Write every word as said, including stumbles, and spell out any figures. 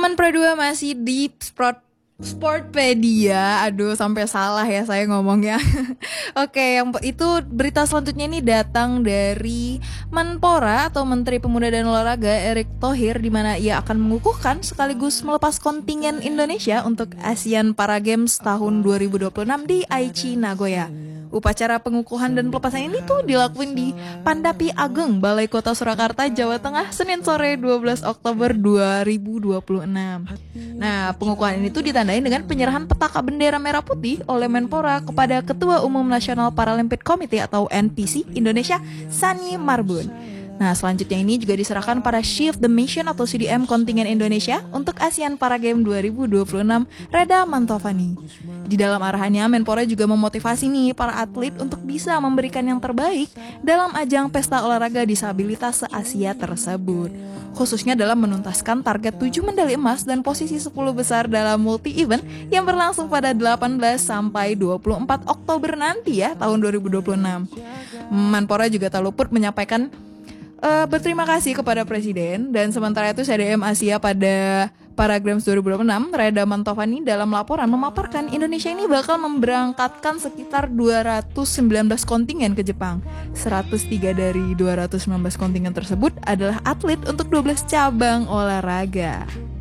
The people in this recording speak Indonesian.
Menpora dua masih di Sport Sportpedia. Aduh, sampai salah ya saya ngomongnya. Oke, yang itu berita selanjutnya ini datang dari Menpora atau Menteri Pemuda dan Olahraga Erick Thohir, di mana ia akan mengukuhkan sekaligus melepas kontingen Indonesia untuk Asian Para Games tahun dua ribu dua puluh enam di Aichi, Nagoya. Upacara pengukuhan dan pelepasan ini tuh dilakuin di Pandapi Ageng, Balai Kota Surakarta, Jawa Tengah, Senin sore dua belas Oktober dua ribu dua puluh enam. Nah, pengukuhan ini tuh ditandai dengan penyerahan petaka bendera merah putih oleh Menpora kepada Ketua Umum Nasional Paralympic Committee atau N P C Indonesia, Sani Marbun. Nah, selanjutnya ini juga diserahkan pada Chief the Mission atau C D M kontingen Indonesia untuk ASEAN Para Games dua ribu dua puluh enam, Reda Mantovani. Di dalam arahannya, Menpora juga memotivasi nih para atlet untuk bisa memberikan yang terbaik dalam ajang pesta olahraga disabilitas se-Asia tersebut, khususnya dalam menuntaskan target tujuh medali emas dan posisi sepuluh besar dalam multi-event yang berlangsung pada delapan belas sampai dua puluh empat Oktober nanti ya, tahun dua ribu dua puluh enam. Menpora juga tak luput menyampaikan Uh, berterima kasih kepada Presiden. Dan sementara itu C D M Asia pada Para Games dua ribu dua puluh enam, Reda Mantovani dalam laporan memaparkan Indonesia ini bakal memberangkatkan sekitar dua ratus sembilan belas kontingen ke Jepang. seratus tiga dari dua ratus sembilan belas kontingen tersebut adalah atlet untuk dua belas cabang olahraga.